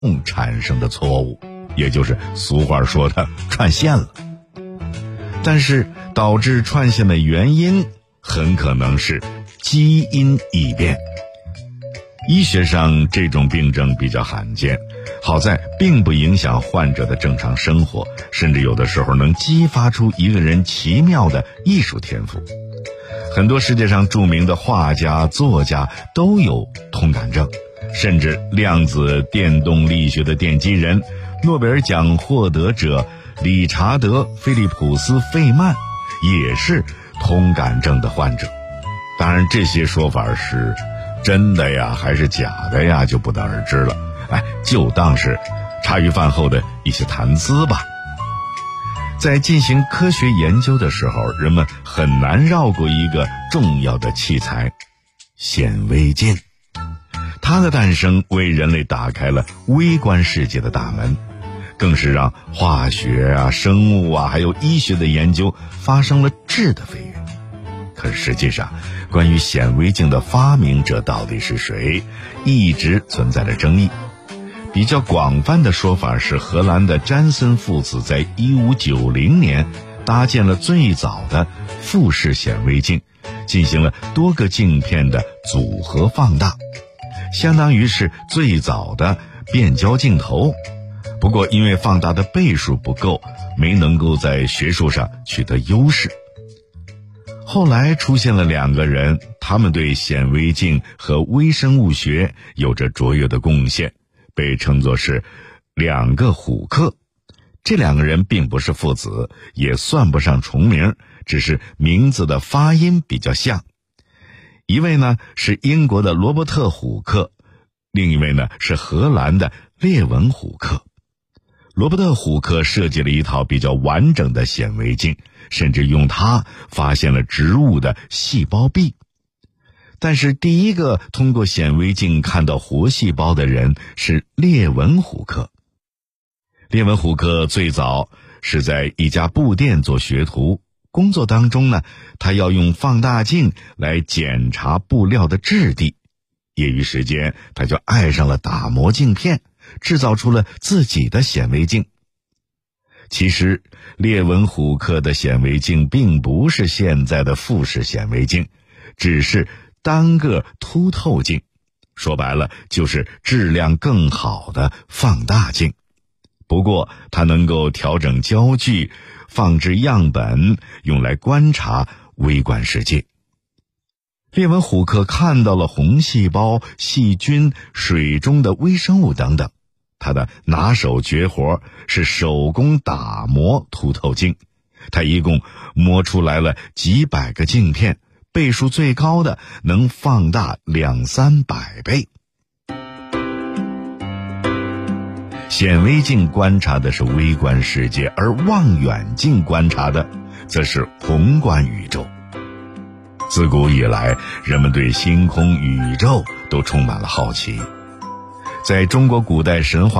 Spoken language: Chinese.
产生的错误，也就是俗话说的串线了。但是导致串线的原因很可能是基因异变。医学上这种病症比较罕见，好在并不影响患者的正常生活，甚至有的时候能激发出一个人奇妙的艺术天赋。很多世界上著名的画家、作家都有通感症，甚至量子电动力学的奠基人、诺贝尔奖获得者理查德·菲利普斯·费曼也是通感症的患者。当然，这些说法是真的呀还是假的呀，就不得而知了。就当是茶余饭后的一些谈资吧。在进行科学研究的时候，人们很难绕过一个重要的器材——显微镜。它的诞生为人类打开了微观世界的大门，更是让化学啊、生物啊还有医学的研究发生了质的飞跃。可是实际上，关于显微镜的发明者到底是谁，一直存在着争议。比较广泛的说法是，荷兰的詹森父子在1590年搭建了最早的复视显微镜，进行了多个镜片的组合放大，相当于是最早的变焦镜头。不过因为放大的倍数不够，没能够在学术上取得优势。后来出现了两个人，他们对显微镜和微生物学有着卓越的贡献，被称作是两个虎克。这两个人并不是父子，也算不上重名，只是名字的发音比较像。一位呢是英国的罗伯特·虎克，另一位呢是荷兰的列文·虎克。罗伯特·虎克设计了一套比较完整的显微镜，甚至用它发现了植物的细胞壁。但是第一个通过显微镜看到活细胞的人是列文·虎克。列文·虎克最早是在一家布店做学徒，工作当中呢，他要用放大镜来检查布料的质地。业余时间，他就爱上了打磨镜片，制造出了自己的显微镜。其实列文·虎克的显微镜并不是现在的复视显微镜，只是单个凸透镜，说白了就是质量更好的放大镜。不过它能够调整焦距，放置样本，用来观察微观世界。列文·虎克看到了红细胞、细菌、水中的微生物等等。他的拿手绝活是手工打磨凸透镜，他一共磨出来了几百个镜片，倍数最高的能放大200-300倍。显微镜观察的是微观世界，而望远镜观察的则是宏观宇宙。自古以来，人们对星空、宇宙都充满了好奇。在中国古代神话